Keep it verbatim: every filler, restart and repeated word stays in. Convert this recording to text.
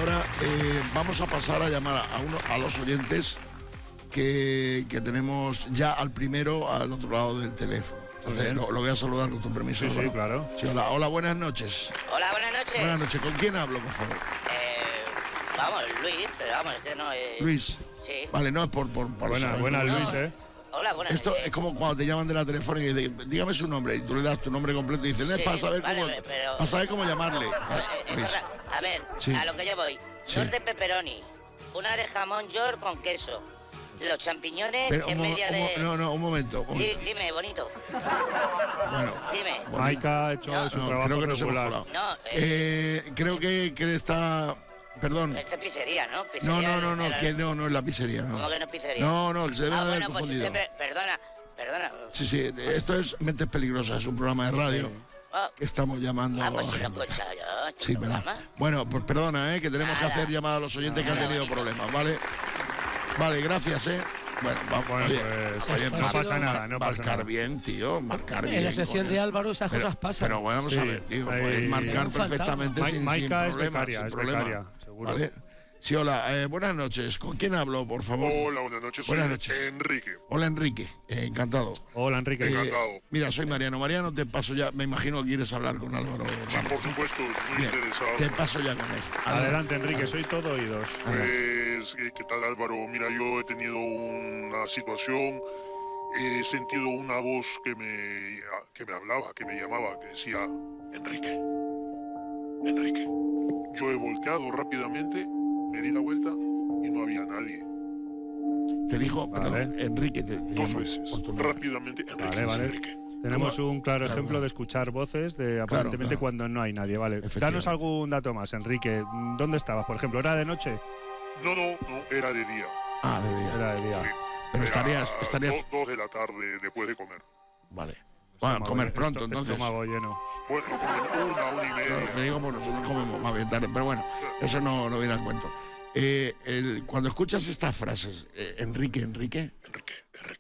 ahora eh, vamos a pasar a llamar a, uno, a los oyentes que, que tenemos ya al primero al otro lado del teléfono. Entonces lo, lo voy a saludar con tu permiso. Sí, sí, claro. Sí, hola, hola, buenas noches. Hola, buenas noches. Buenas noches. ¿Con quién hablo, por favor? Eh, vamos, Luis, pero vamos, este no es... Luis. Sí. Vale, no es por... por, por buena, buena no. Luis, ¿eh? Hola, buenas Esto noches. es como cuando te llaman de la telefónica y dicen, dígame su nombre, y tú le das tu nombre completo y dices, no, es Sí, para saber vale, cómo, pero- para saber cómo llamarle. Eh, eh, Luis. A ver, Sí. a lo que yo voy. Sí. Dos de pepperoni, una de jamón york con queso, los champiñones Pero, en un mo- media un mo- de... no, no, un momento. un Sí, momento. dime, bonito. Bueno, Dime. bonito. Maika ha hecho No, su No, trabajo creo que nos hemos regular. colado. No, eh, Eh, creo que, que está... Perdón. esta es pizzería, ¿no? No, Pizzería no, no, no, de la- que no, no es la pizzería. No, ¿Cómo que no es pizzería? no, no, que se debe Ah, de haber bueno, pues confundido. usted, per- perdona, perdona. Sí, sí, esto es Mentes Peligrosas, es un programa de radio Ah, que estamos llamando ah, a pues la si lo gente. escucha yo, este Sí, programa. ¿verdad? Bueno, pues perdona, ¿eh? que tenemos que Nada. hacer llamada a los oyentes que han Nada, tenido bonito. problemas, ¿vale? Vale, gracias, ¿eh? Bueno, vamos, Bueno, oye, pues, oye, no mar- pasa nada, no pasa marcar nada. bien, tío, marcar bien. En la sección coño. de Álvaro esas Pero- cosas pasan. Pero bueno, vamos a Sí, ver, tío, ahí- podéis marcar Un fantasma. perfectamente Ma- sin, sin Maika es problema, becaria, sin es problema. becaria, seguro. ¿Vale? Sí, hola, eh, buenas noches. ¿Con quién hablo, por favor? Hola, buenas noches. Soy Buenas noches. Enrique. Hola, Enrique, eh, encantado. Hola, Enrique. Eh, Encantado. mira, soy Mariano. Mariano, te paso ya, me imagino que quieres hablar con Álvaro. Sí, por supuesto, muy Bien, interesado. te paso ya con él. Adelante, Enrique, soy todo oídos. Pues, eh, ¿qué tal, Álvaro? Mira, yo he tenido una situación, he sentido una voz que me, que me hablaba, que me llamaba, que decía, Enrique, Enrique. Yo he volteado rápidamente, me di la vuelta y no había nadie. Te dijo, Vale. perdón, Enrique, te, te Dos llamó veces, por tu nombre. rápidamente, Enrique, Vale, vale. Enrique. Tenemos un claro Claro, ejemplo claro. de escuchar voces de aparentemente claro. cuando no hay nadie, vale. Efectivamente. Danos algún dato más, Enrique. ¿Dónde estabas, por ejemplo? ¿Era de noche? No, no, no, era de día. Ah, de día. Era de día. Sí. Pero Era estarías, estarías, do- dos de la tarde después de comer. vale. Bueno, Estómago- comer pronto, esto- entonces. Estómago lleno. Bueno, como una, una y Claro, media. te digo, pues nosotros comemos más bien tarde, pero bueno, eso no, no viene al cuento. Eh, el- cuando escuchas estas frases, eh, Enrique, Enrique, Enrique, Enrique.